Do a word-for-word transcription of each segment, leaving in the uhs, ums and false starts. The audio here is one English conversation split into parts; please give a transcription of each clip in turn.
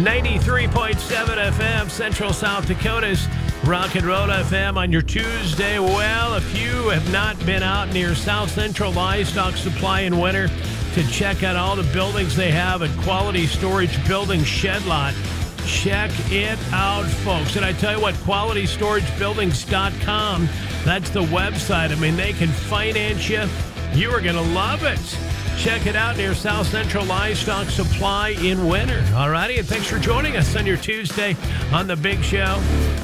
ninety-three point seven F M, Central South Dakota's Rock and Roll F M on your Tuesday. Well, if you have not been out near South Central Livestock Supply in winter to check out all the buildings they have at Quality Storage Building Shed Lot, check it out, folks. And I tell you what, quality storage buildings dot com, that's the website. I mean, they can finance you. You are going to love it. Check it out near South Central Livestock Supply in winter. All righty, and thanks for joining us on your Tuesday on The Big Show.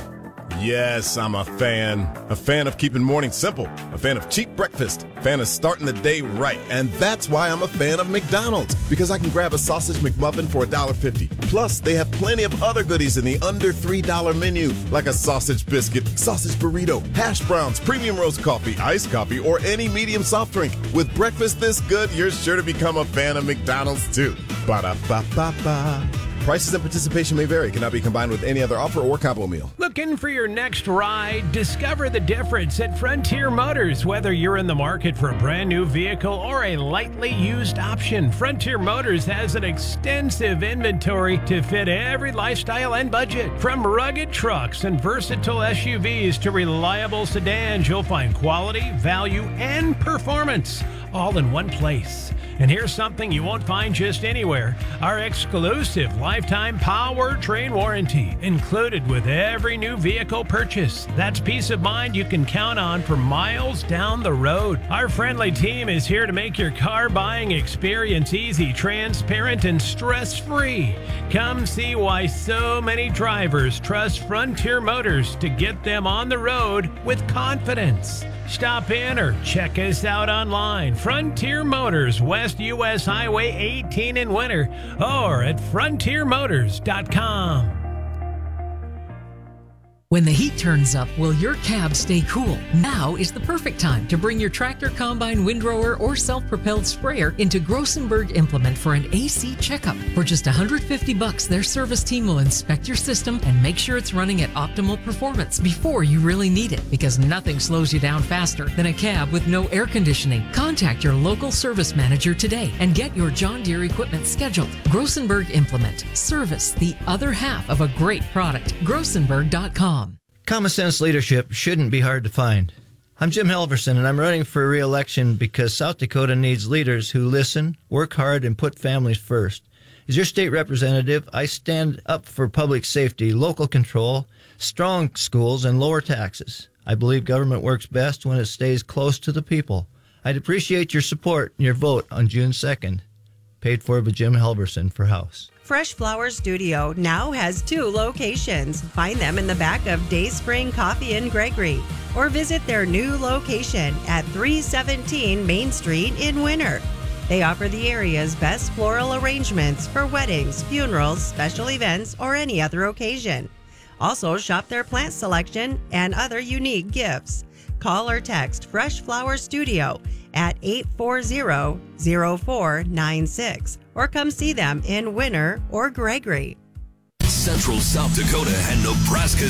Yes, I'm a fan. A fan of keeping mornings simple. A fan of cheap breakfast. A fan of starting the day right. And that's why I'm a fan of McDonald's. Because I can grab a sausage McMuffin for one dollar fifty. Plus, they have plenty of other goodies in the under three dollar menu. Like a sausage biscuit, sausage burrito, hash browns, premium roast coffee, iced coffee, or any medium soft drink. With breakfast this good, you're sure to become a fan of McDonald's too. Ba-da-ba-ba-ba. Prices and participation may vary. Cannot be combined with any other offer or combo meal. Looking for your next ride? Discover the difference at Frontier Motors. Whether you're in the market for a brand new vehicle or a lightly used option, Frontier Motors has an extensive inventory to fit every lifestyle and budget. From rugged trucks and versatile S U Vs to reliable sedans, you'll find quality, value, and performance all in one place. And here's something you won't find just anywhere. Our exclusive lifetime powertrain warranty included with every new vehicle purchase. That's peace of mind you can count on for miles down the road. Our friendly team is here to make your car buying experience easy, transparent, and stress-free. Come see why so many drivers trust Frontier Motors to get them on the road with confidence. Stop in or check us out online. Frontier Motors, West U S Highway eighteen in winter, or at frontier motors dot com. When the heat turns up, will your cab stay cool? Now is the perfect time to bring your tractor, combine, windrower, or self-propelled sprayer into Grossenberg Implement for an A C checkup. For just one hundred fifty bucks, their service team will inspect your system and make sure it's running at optimal performance before you really need it, because nothing slows you down faster than a cab with no air conditioning. Contact your local service manager today and get your John Deere equipment scheduled. Grossenberg Implement. Service, the other half of a great product. Grossenberg dot com. Common sense leadership shouldn't be hard to find. I'm Jim Helverson, and I'm running for re-election because South Dakota needs leaders who listen, work hard, and put families first. As your state representative, I stand up for public safety, local control, strong schools, and lower taxes. I believe government works best when it stays close to the people. I'd appreciate your support and your vote on June second. Paid for by Jim Helverson for House. Fresh Flower Studio now has two locations. Find them in the back of Dayspring Coffee in Gregory, or visit their new location at three seventeen Main Street in Winter. They offer the area's best floral arrangements for weddings, funerals, special events, or any other occasion. Also, shop their plant selection and other unique gifts. Call or text Fresh Flower Studio at eight four zero, zero four nine six, or come see them in Winter or Gregory. Central South Dakota and Nebraska